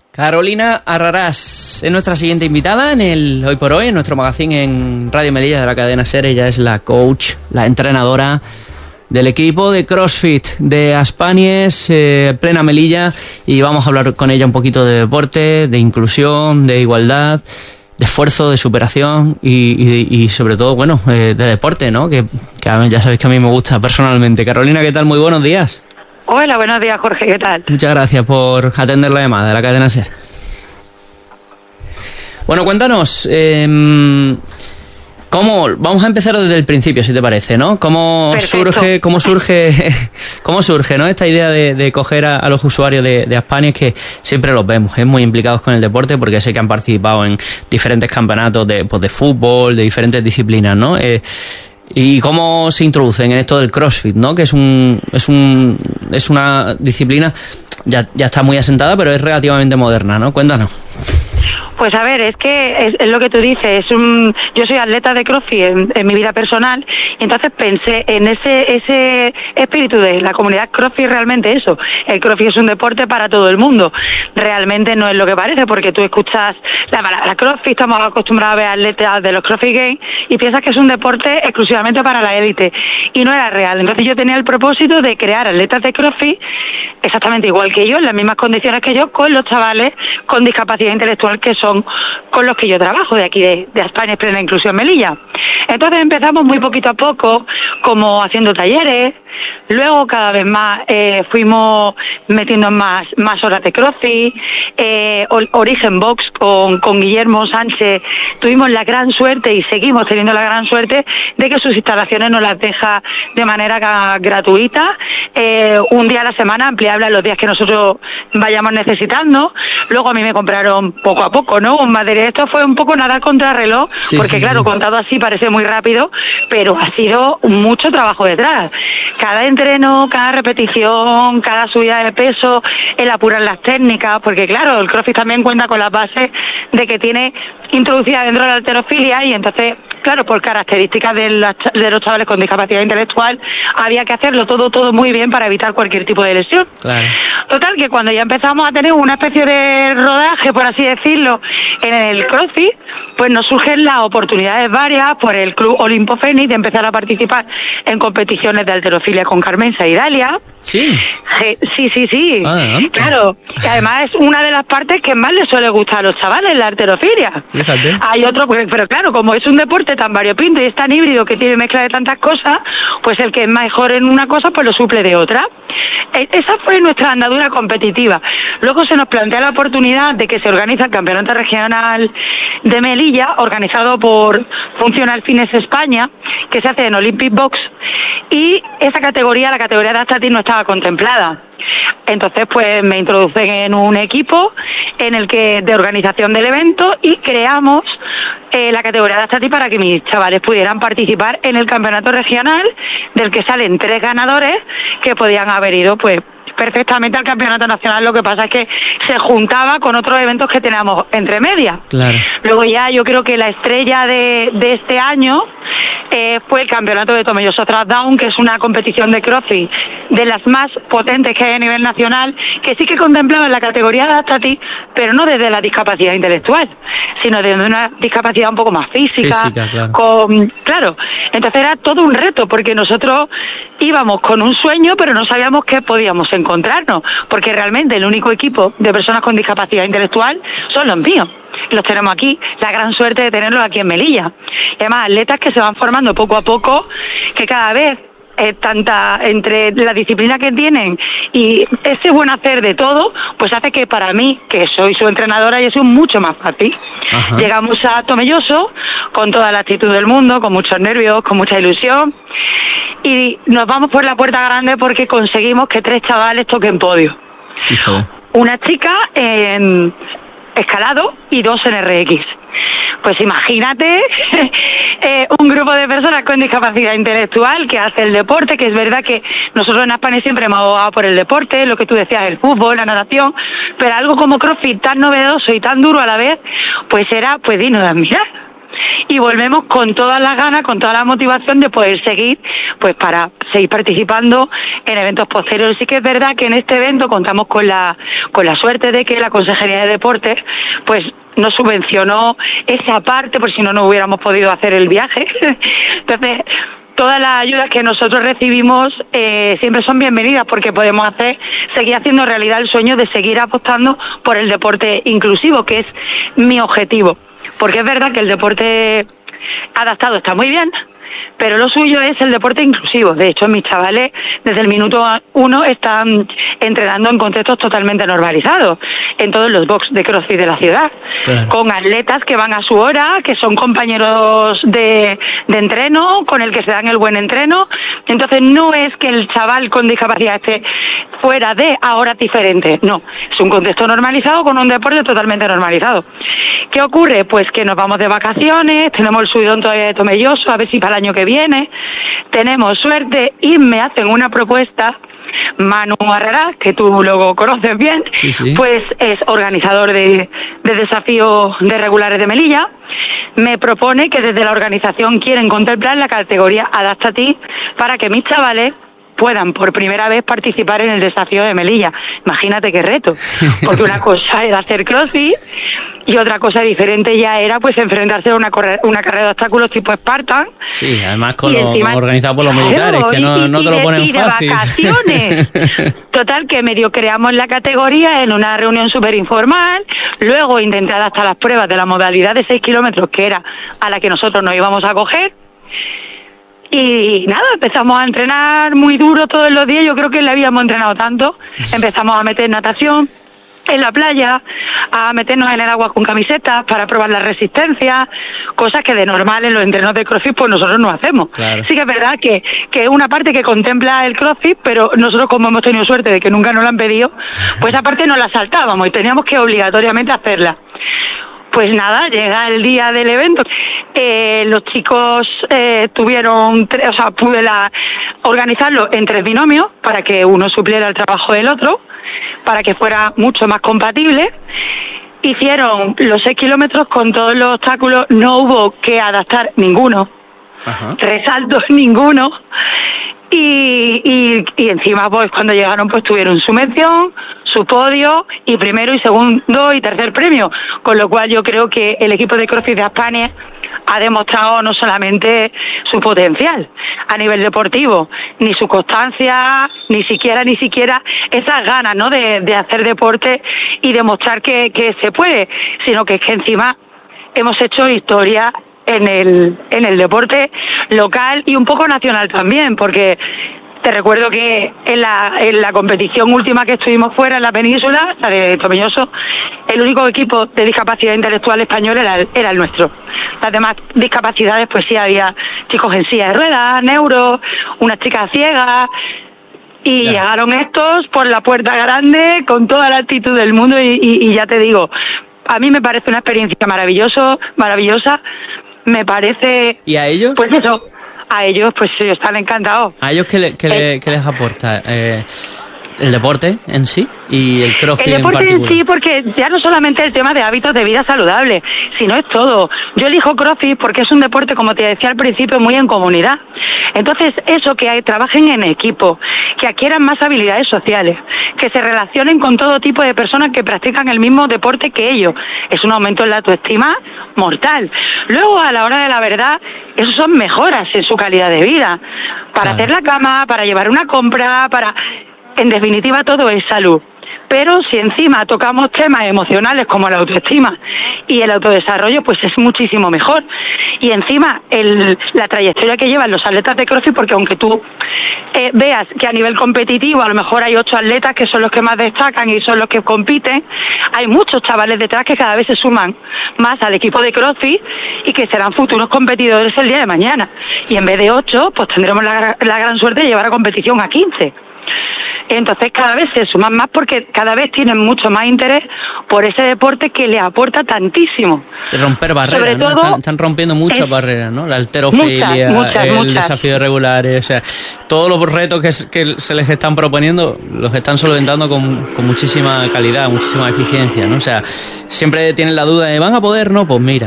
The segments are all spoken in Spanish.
Carolina Arrarás es nuestra siguiente invitada en el Hoy por Hoy, en nuestro magazine en Radio Melilla de la cadena SER. Ella es la coach, la entrenadora del equipo de CrossFit de Aspanies, plena Melilla, y vamos a hablar con ella un poquito de deporte, de inclusión, de igualdad, de esfuerzo, de superación y sobre todo, bueno, de deporte, ¿no? Que ya sabéis que a mí me gusta personalmente. Carolina, ¿qué tal? Muy buenos días. Hola, buenos días, Jorge, ¿qué tal? Muchas gracias por atender la llamada de la cadena SER. Bueno, cuéntanos, vamos a empezar desde el principio, si te parece, ¿no? ¿Cómo surge, ¿no? Esta idea de coger a los usuarios de Aspanies, que siempre los vemos, muy implicados con el deporte, porque sé que han participado en diferentes campeonatos de fútbol, de diferentes disciplinas, ¿no? Y cómo se introducen en esto del CrossFit, ¿no? Que es una disciplina ya está muy asentada, pero es relativamente moderna, ¿no? Cuéntanos. Pues a ver, es que es lo que tú dices, yo soy atleta de CrossFit en mi vida personal, y entonces pensé en ese espíritu de la comunidad CrossFit. Realmente eso, el CrossFit es un deporte para todo el mundo, realmente no es lo que parece, porque tú escuchas la palabra CrossFit, estamos acostumbrados a ver atletas de los CrossFit Games y piensas que es un deporte exclusivamente para la élite, y no era real. Entonces yo tenía el propósito de crear atletas de CrossFit exactamente igual que yo, en las mismas condiciones que yo, con los chavales con discapacidad intelectual, que son con los que yo trabajo, de aquí de Aspanies Plena Inclusión Melilla. Entonces empezamos muy poquito a poco, como haciendo talleres. Luego cada vez más fuimos metiendo más horas de CrossFit. Origen Box con Guillermo Sánchez tuvimos la gran suerte, y seguimos teniendo la gran suerte, de que sus instalaciones nos las deja de manera gratuita, un día a la semana, ampliable a los días que nosotros vayamos necesitando. Luego a mí me compraron poco a poco, ¿no? Un material. Esto fue un poco nada contra reloj, porque claro, contado así parece muy rápido, pero ha sido mucho trabajo detrás. Cada entreno, cada repetición, cada subida de peso, el apurar las técnicas, porque claro, el CrossFit también cuenta con las bases de que tiene introducida dentro de la halterofilia, y entonces, claro, por características de los chavales con discapacidad intelectual, había que hacerlo todo muy bien para evitar cualquier tipo de lesión. Claro. Total, que cuando ya empezamos a tener una especie de rodaje, por así decirlo, en el CrossFit, pues nos surgen las oportunidades varias por el Club Olimpo Fénix de empezar a participar en competiciones de halterofilia con Carmenza y Dalia. Sí. Sí. Claro. Y además es una de las partes que más les suele gustar a los chavales, la halterofilia. Fíjate. Hay otro, pero claro, como es un deporte tan variopinto y es tan híbrido, que tiene mezcla de tantas cosas, pues el que es mejor en una cosa, pues lo suple de otra. Esa fue nuestra andadura competitiva. Luego se nos plantea la oportunidad de que se organiza el Campeonato Regional de Melilla, organizado por Funcional Fitness España, que se hace en Olympic Box, y esa categoría, la categoría de Astatis, no estaba contemplada. Entonces pues me introducen en un equipo de organización del evento, y creamos la categoría de Astatis para que mis chavales pudieran participar en el campeonato regional, del que salen 3 ganadores que podían haber ido pues perfectamente al campeonato nacional. Lo que pasa es que se juntaba con otros eventos que teníamos entre medias. Claro. Luego ya yo creo que la estrella de este año fue el campeonato de Tomelloso Throwdown, que es una competición de CrossFit de las más potentes que hay a nivel nacional, que sí que contemplaba la categoría de Astatis, pero no desde la discapacidad intelectual, sino desde una discapacidad un poco más física, claro. Entonces era todo un reto, porque nosotros íbamos con un sueño, pero no sabíamos qué podíamos encontrarnos, porque realmente el único equipo de personas con discapacidad intelectual son los míos. Los tenemos aquí, la gran suerte de tenerlos aquí en Melilla. Y además atletas que se van formando poco a poco, que cada vez entre la disciplina que tienen y ese buen hacer de todo, pues hace que para mí, que soy su entrenadora, haya sido mucho más fácil. Ajá. Llegamos a Tomelloso con toda la actitud del mundo, con muchos nervios, con mucha ilusión, y nos vamos por la puerta grande porque conseguimos que 3 chavales toquen podio. Sí, una chica en escalado y 2 en RX. Pues imagínate un grupo de personas con discapacidad intelectual que hace el deporte, que es verdad que nosotros en Aspanies siempre hemos abogado por el deporte, lo que tú decías, el fútbol, la natación, pero algo como CrossFit tan novedoso y tan duro a la vez, pues era pues digno de admirar. y volvemos con todas las ganas, con toda la motivación de poder seguir, pues para seguir participando en eventos posteriores. Sí que es verdad que en este evento contamos con la suerte de que la Consejería de Deportes pues nos subvencionó esa parte, por si no hubiéramos podido hacer el viaje. Entonces, todas las ayudas que nosotros recibimos siempre son bienvenidas, porque podemos seguir haciendo realidad el sueño de seguir apostando por el deporte inclusivo, que es mi objetivo. Porque es verdad que el deporte adaptado está muy bien, pero lo suyo es el deporte inclusivo. De hecho, mis chavales desde el minuto 1 están entrenando en contextos totalmente normalizados, en todos los box de CrossFit de la ciudad, claro, con atletas que van a su hora, que son compañeros de entreno, con el que se dan el buen entreno. Entonces no es que el chaval con discapacidad esté fuera de horas diferentes, no, es un contexto normalizado con un deporte totalmente normalizado. ¿Qué ocurre? Pues que nos vamos de vacaciones, tenemos el subidón todavía de Tomelloso, a ver si para el año que viene tenemos suerte y me hacen una propuesta. Manu Herrera, que tú luego conoces bien, sí. Pues es organizador de desafíos de regulares de Melilla. Me propone que desde la organización quieren contemplar la categoría Adapta a ti para que mis chavales puedan por primera vez participar en el desafío de Melilla. Imagínate qué reto, porque una cosa era hacer CrossFit y otra cosa diferente ya era pues enfrentarse a una carrera de obstáculos tipo Spartan. Sí, además organizado por los militares, que no te lo ponen y fácil. De vacaciones. Total, que medio creamos la categoría en una reunión súper informal, luego intenté adaptar las pruebas de la modalidad de 6 kilómetros, que era a la que nosotros nos íbamos a coger. Y nada, empezamos a entrenar muy duro todos los días. Yo creo que le habíamos entrenado tanto. Empezamos a meter natación en la playa, a meternos en el agua con camisetas para probar la resistencia, cosas que de normal en los entrenos de CrossFit pues nosotros no hacemos. Claro. Sí que es verdad que es una parte que contempla el CrossFit, pero nosotros, como hemos tenido suerte de que nunca nos la han pedido, pues esa parte no la saltábamos y teníamos que obligatoriamente hacerla. Pues nada, llega el día del evento. Los chicos pude organizarlo en 3 binomios para que uno supliera el trabajo del otro, para que fuera mucho más compatible. Hicieron los 6 kilómetros con todos los obstáculos, no hubo que adaptar ninguno. Ajá. Resaltos ninguno. Y encima pues cuando llegaron pues tuvieron su mención, su podio y primero y segundo y tercer premio, con lo cual yo creo que el equipo de CrossFit de España ha demostrado no solamente su potencial a nivel deportivo, ni su constancia, ni siquiera esas ganas, ¿no?, de hacer deporte y demostrar que se puede, sino que es que encima hemos hecho historia en el deporte local y un poco nacional también, porque te recuerdo que en la competición última que estuvimos fuera en la península, la de Tomelloso, el único equipo de discapacidad intelectual español era el nuestro. Las demás discapacidades, pues sí, había chicos en silla de ruedas, neuro, unas chicas ciegas, y ya llegaron estos por la puerta grande con toda la actitud del mundo y ya te digo, a mí me parece una experiencia maravillosa. Me parece... ¿Y a ellos? Pues eso, a ellos pues están encantados. ¿A ellos qué les aporta el deporte en sí y el CrossFit en particular? El deporte en sí, porque ya no solamente el tema de hábitos de vida saludable, sino es todo. Yo elijo CrossFit porque es un deporte, como te decía al principio, muy en comunidad. Entonces, eso, que trabajen en equipo, que adquieran más habilidades sociales, que se relacionen con todo tipo de personas que practican el mismo deporte que ellos, es un aumento en la autoestima mortal. Luego, a la hora de la verdad, eso son mejoras en su calidad de vida. Para hacer la cama, para llevar una compra, en definitiva, todo es salud. Pero si encima tocamos temas emocionales como la autoestima y el autodesarrollo, pues es muchísimo mejor. Y encima, la trayectoria que llevan los atletas de CrossFit, porque aunque tú veas que a nivel competitivo a lo mejor hay 8 atletas que son los que más destacan y son los que compiten, hay muchos chavales detrás que cada vez se suman más al equipo de CrossFit y que serán futuros competidores el día de mañana. Y en vez de 8, pues tendremos la gran suerte de llevar a competición a 15. Entonces cada vez se suman más porque cada vez tienen mucho más interés por ese deporte que les aporta tantísimo. De romper barreras, ¿no? Están rompiendo muchas barreras, ¿no? La halterofilia, el desafío de regulares, o sea, todos los retos que se les están proponiendo los están solventando con muchísima calidad, muchísima eficiencia, ¿no? O sea, siempre tienen la duda de ¿van a poder? No, pues mira,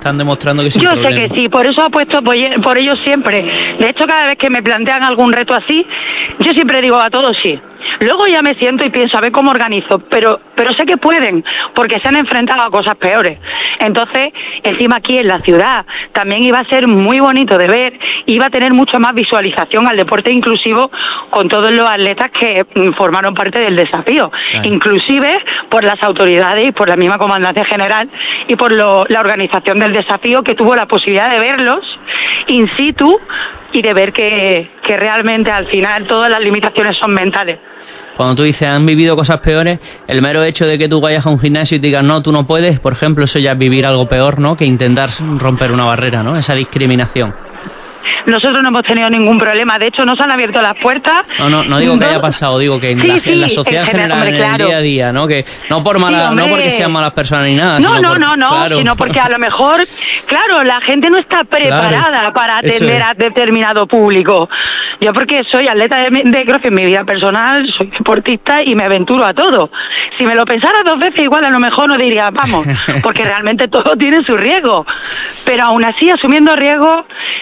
están demostrando que sin Yo problema. sé que sí, por eso apuesto por ellos siempre. De hecho, cada vez que me plantean algún reto así, yo siempre digo a todos sí. Luego ya me siento y pienso a ver cómo organizo, pero sé que pueden, porque se han enfrentado a cosas peores. Entonces, encima aquí en la ciudad, también iba a ser muy bonito de ver, iba a tener mucho más visualización al deporte inclusivo con todos los atletas que formaron parte del desafío, claro. Inclusive por las autoridades y por la misma Comandancia General y por la organización del desafío, que tuvo la posibilidad de verlos in situ y de ver que realmente al final todas las limitaciones son mentales. Cuando tú dices han vivido cosas peores, el mero hecho de que tú vayas a un gimnasio y te digan no, tú no puedes, por ejemplo, eso ya es vivir algo peor, ¿no? Que intentar romper una barrera, ¿no? Esa discriminación. Nosotros no hemos tenido ningún problema, de hecho nos han abierto las puertas. No digo que haya pasado, digo que en la sociedad general, en el día a día, ¿no? Que no por no porque sean malas personas ni nada. No, claro. Sino porque a lo mejor, claro, la gente no está preparada para atender a determinado público. Yo porque soy atleta de CrossFit en mi vida personal, soy deportista y me aventuro a todo. Si me lo pensara 2 veces igual a lo mejor no diría vamos, porque realmente todo tiene su riesgo. Pero aún así, asumiendo riesgos...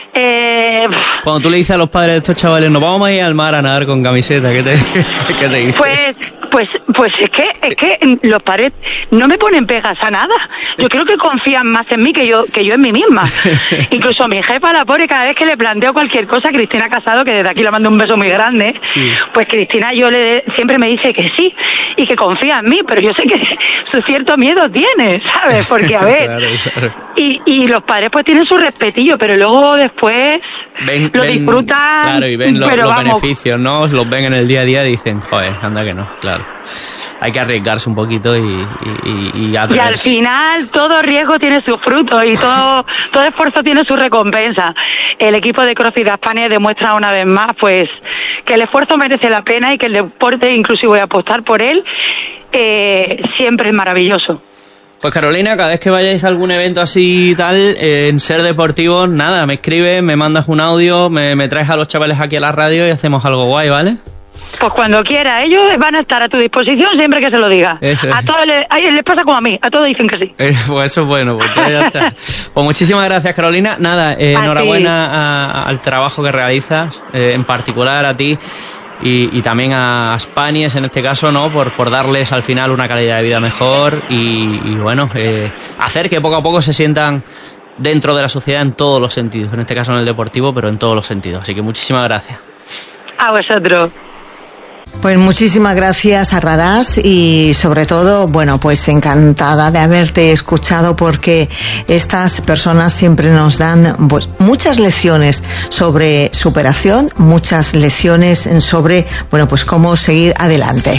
Cuando tú le dices a los padres de estos chavales, nos vamos a ir al mar a nadar con camiseta, ¿qué te dicen? Pues es que los padres no me ponen pegas a nada. Yo creo que confían más en mí que yo en mí misma. Incluso mi jefa, la pobre, cada vez que le planteo cualquier cosa, Cristina Casado, que desde aquí le mando un beso muy grande, sí. Pues Cristina siempre me dice que sí y que confía en mí, pero yo sé que su cierto miedo tiene, ¿sabes? Porque a ver, claro. Y los padres pues tienen su respetillo, pero luego después lo disfrutan. Claro, y ven los beneficios, ¿no? Los ven en el día a día y dicen, joder, anda que no, claro. Hay que arriesgarse un poquito y atreverse. Y al final todo riesgo tiene sus frutos y todo esfuerzo tiene su recompensa. El equipo de CrossFit de España demuestra una vez más pues que el esfuerzo merece la pena y que el deporte inclusive apostar por él siempre es maravilloso. Pues Carolina, cada vez que vayáis a algún evento así y tal, en Ser Deportivos, nada, me escribes, me mandas un audio, me traes a los chavales aquí a la radio y hacemos algo guay, ¿vale? Pues cuando quiera, ellos van a estar a tu disposición siempre que se lo digas. A todos les pasa como a mí, a todos dicen que sí. Pues eso es bueno, pues ya está. Pues muchísimas gracias, Carolina. Nada, enhorabuena al trabajo que realizas, en particular a ti y también a Spanies en este caso, ¿no? Por darles al final una calidad de vida mejor y bueno, hacer que poco a poco se sientan dentro de la sociedad en todos los sentidos, en este caso en el deportivo, pero en todos los sentidos. Así que muchísimas gracias. A vosotros. Pues muchísimas gracias, Arrarás, y sobre todo, bueno, pues encantada de haberte escuchado porque estas personas siempre nos dan pues muchas lecciones sobre superación, muchas lecciones sobre, bueno, pues cómo seguir adelante.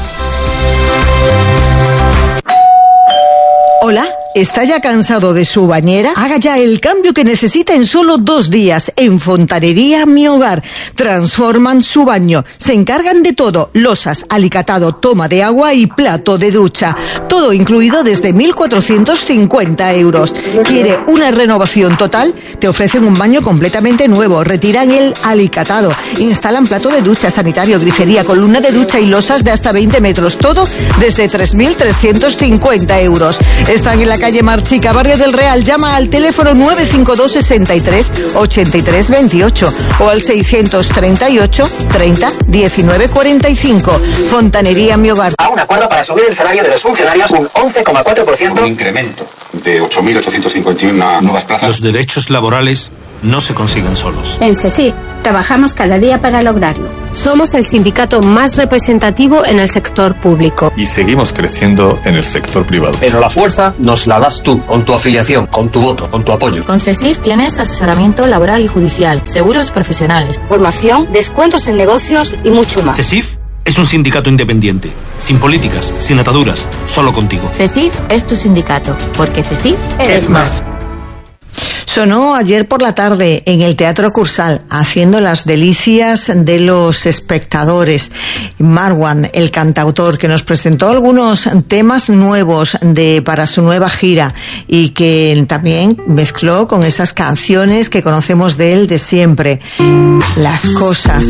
Hola. ¿Está ya cansado de su bañera? Haga ya el cambio que necesita en solo 2 días. En Fontanería Mi Hogar. Transforman su baño. Se encargan de todo. Losas, alicatado, toma de agua y plato de ducha. Todo incluido desde 1.450 euros. ¿Quiere una renovación total? Te ofrecen un baño completamente nuevo. Retiran el alicatado. Instalan plato de ducha, sanitario, grifería, columna de ducha y losas de hasta 20 metros. Todo desde 3.350 euros. Están en la calle Marchica, Barrio del Real. Llama al teléfono 952 63 83 28 o al 638 30 19 45. Fontanería Mi Hogar. A un acuerdo para subir el salario de los funcionarios un 11,4%. Un incremento de 8.851 nuevas plazas. Los derechos laborales no se consiguen solos. En CESIF trabajamos cada día para lograrlo. Somos el sindicato más representativo en el sector público. Y seguimos creciendo en el sector privado. Pero la fuerza nos la das tú, con tu afiliación, con tu voto, con tu apoyo. Con CESIF tienes asesoramiento laboral y judicial, seguros profesionales, formación, descuentos en negocios y mucho más. CESIF es un sindicato independiente, sin políticas, sin ataduras, solo contigo. CESIF es tu sindicato, porque CESIF eres más. Sonó ayer por la tarde en el Teatro Cursal, haciendo las delicias de los espectadores. Marwan, el cantautor, que nos presentó algunos temas nuevos para su nueva gira y que también mezcló con esas canciones que conocemos de él de siempre. Las cosas.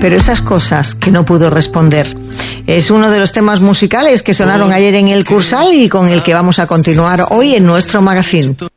pero esas cosas que no pudo responder. Es uno de los temas musicales que sonaron ayer en el Cursal y con el que vamos a continuar hoy en nuestro magazine.